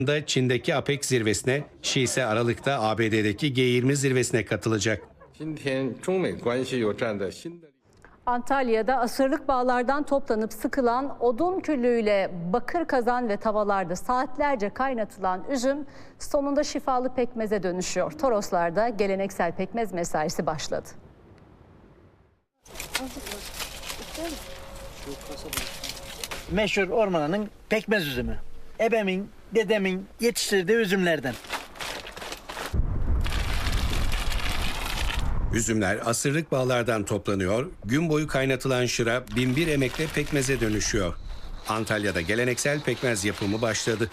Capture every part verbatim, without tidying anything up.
da Çin'deki APEC zirvesine, Xi ise Aralık'ta A B D'deki G yirmi zirvesine katılacak. Antalya'da asırlık bağlardan toplanıp sıkılan odun küllüğüyle bakır kazan ve tavalarda saatlerce kaynatılan üzüm sonunda şifalı pekmeze dönüşüyor. Toroslar'da geleneksel pekmez mesaisi başladı. Meşhur ormanının pekmez üzümü. Ebemin, dedemin yetiştirdiği üzümlerden. Üzümler asırlık bağlardan toplanıyor, gün boyu kaynatılan şıra bin bir emekle pekmeze dönüşüyor. Antalya'da geleneksel pekmez yapımı başladı.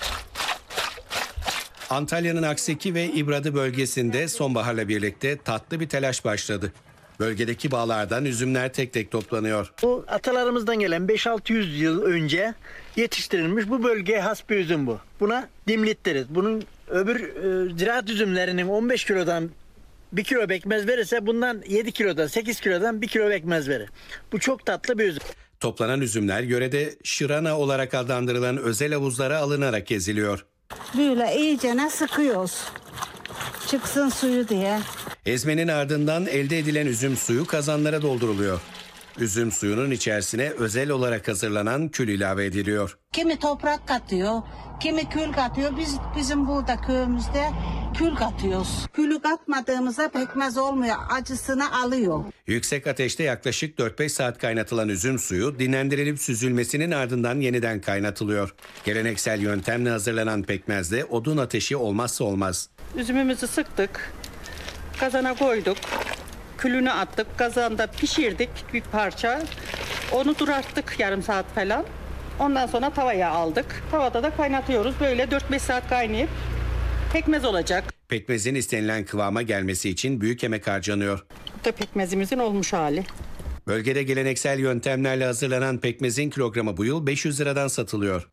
Antalya'nın Akseki ve İbradı bölgesinde sonbaharla birlikte tatlı bir telaş başladı. Bölgedeki bağlardan üzümler tek tek toplanıyor. Bu atalarımızdan gelen beş altı yüz yıl önce yetiştirilmiş bu bölgeye has bir üzüm bu. Buna dimlit deriz. Bunun öbür e, ziraat üzümlerinin on beş kilodan bir kilo pekmez verirse bundan yedi kilodan sekiz kilodan bir kilo pekmez verir. Bu çok tatlı bir üzüm. Toplanan üzümler yörede şırana olarak adlandırılan özel havuzlara alınarak eziliyor. Böyle iyicene sıkıyoruz. Çıksın suyu diye. Ezmenin ardından elde edilen üzüm suyu kazanlara dolduruluyor. Üzüm suyunun içerisine özel olarak hazırlanan kül ilave ediliyor. Kimi toprak katıyor, kimi kül katıyor. Biz bizim burada köyümüzde kül katıyoruz. Külü katmadığımızda pekmez olmuyor, acısını alıyor. Yüksek ateşte yaklaşık dört beş saat kaynatılan üzüm suyu dinlendirilip süzülmesinin ardından yeniden kaynatılıyor. Geleneksel yöntemle hazırlanan pekmezde odun ateşi olmazsa olmaz. Üzümümüzü sıktık, kazana koyduk, külünü attık, kazanda pişirdik bir parça. Onu durarttık yarım saat falan. Ondan sonra tavaya aldık. Tavada da kaynatıyoruz. Böyle dört beş saat kaynayıp pekmez olacak. Pekmezin istenilen kıvama gelmesi için büyük emek harcanıyor. Bu da pekmezimizin olmuş hali. Bölgede geleneksel yöntemlerle hazırlanan pekmezin kilogramı bu yıl beş yüz liradan satılıyor.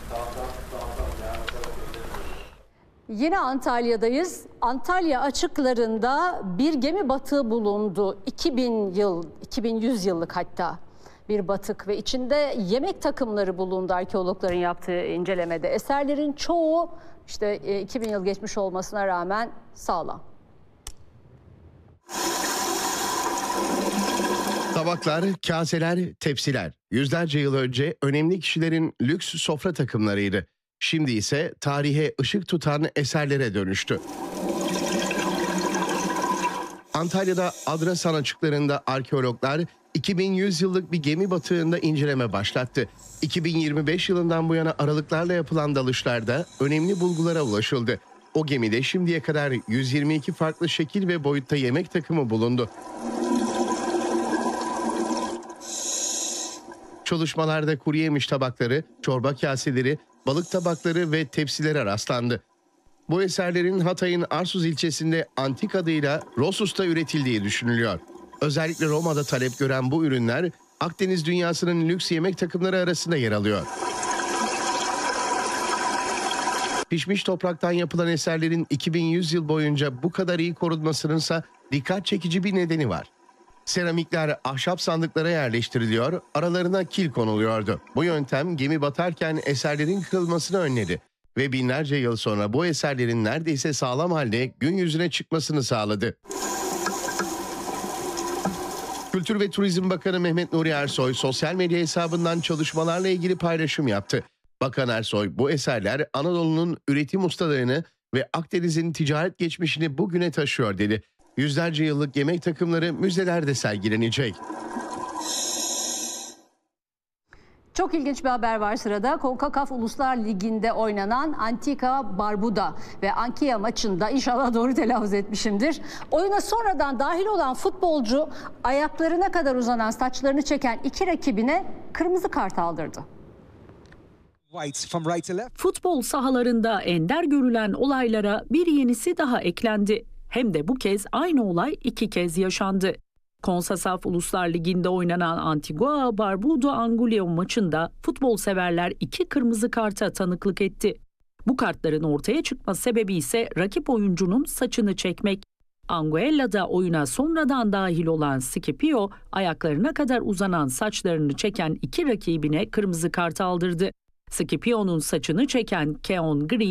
Yine Antalya'dayız. Antalya açıklarında bir gemi batığı bulundu. iki bin yıl, iki bin yüz yıllık hatta bir batık ve içinde yemek takımları bulundu arkeologların yaptığı incelemede. Eserlerin çoğu işte iki bin yıl geçmiş olmasına rağmen sağlam. Tabaklar, kaseler, tepsiler yüzlerce yıl önce önemli kişilerin lüks sofra takımlarıydı. Şimdi ise tarihe ışık tutan eserlere dönüştü. Antalya'da Adrasan açıklarında arkeologlar iki bin yüz yıllık bir gemi batığında inceleme başlattı. iki bin yirmi beş yılından bu yana aralıklarla yapılan dalışlarda önemli bulgulara ulaşıldı. O gemide şimdiye kadar yüz yirmi iki farklı şekil ve boyutta yemek takımı bulundu. Çalışmalarda kuru yemiş tabakları, çorba kaseleri, balık tabakları ve tepsilere rastlandı. Bu eserlerin Hatay'ın Arsuz ilçesinde antik adıyla Rosus'ta üretildiği düşünülüyor. Özellikle Roma'da talep gören bu ürünler Akdeniz dünyasının lüks yemek takımları arasında yer alıyor. Pişmiş topraktan yapılan eserlerin iki bin yüz yıl boyunca bu kadar iyi korunmasınınsa dikkat çekici bir nedeni var. Seramikler ahşap sandıklara yerleştiriliyor, aralarına kil konuluyordu. Bu yöntem gemi batarken eserlerin kırılmasını önledi ve binlerce yıl sonra bu eserlerin neredeyse sağlam halde gün yüzüne çıkmasını sağladı. Kültür ve Turizm Bakanı Mehmet Nuri Ersoy sosyal medya hesabından çalışmalarla ilgili paylaşım yaptı. Bakan Ersoy, bu eserler Anadolu'nun üretim ustalarını ve Akdeniz'in ticaret geçmişini bugüne taşıyor dedi. Yüzlerce yıllık yemek takımları müzelerde sergilenecek. Çok ilginç bir haber var sırada. CONCACAF Uluslar Ligi'nde oynanan Antigua Barbuda ve Ankia maçında, inşallah doğru telaffuz etmişimdir, oyuna sonradan dahil olan futbolcu ayaklarına kadar uzanan saçlarını çeken iki rakibine kırmızı kart aldırdı. Futbol sahalarında ender görülen olaylara bir yenisi daha eklendi. Hem de bu kez aynı olay iki kez yaşandı. CONCACAF Uluslar Ligi'nde oynanan Antigua Barbuda Anguilla maçında futbol severler iki kırmızı karta tanıklık etti. Bu kartların ortaya çıkma sebebi ise rakip oyuncunun saçını çekmek. Anguilla'da oyuna sonradan dahil olan Scipio, ayaklarına kadar uzanan saçlarını çeken iki rakibine kırmızı kart aldırdı. Scipio'nun saçını çeken Keon Green